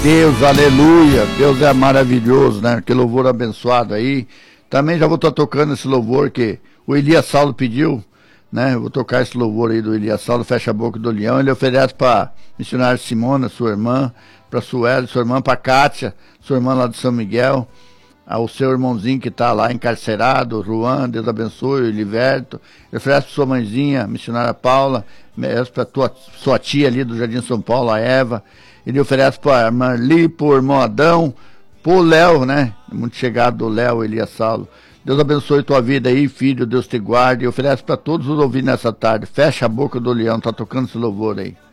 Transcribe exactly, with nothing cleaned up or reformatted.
Deus, aleluia, Deus é maravilhoso, né? Que louvor abençoado aí. Também já vou estar tocando esse louvor que o Elias Saulo pediu, né? Eu vou tocar esse louvor aí do Elias Saulo, Fecha a Boca do Leão. Ele oferece para missionária Simona, sua irmã, para Sueli, sua irmã, para Kátia, sua irmã lá de São Miguel, ao seu irmãozinho que está lá encarcerado, Juan, Deus abençoe, o Liberto. Ele oferece para sua mãezinha, missionária Paula, para tua sua tia ali do Jardim São Paulo, a Eva. Ele oferece para a irmã Li, para o irmão Adão, para o Léo, né? Muito chegado do Léo, Elias Saulo. Deus abençoe tua vida aí, filho, Deus te guarde. E oferece para todos os ouvintes nessa tarde. Fecha a boca do leão, tá tocando esse louvor aí.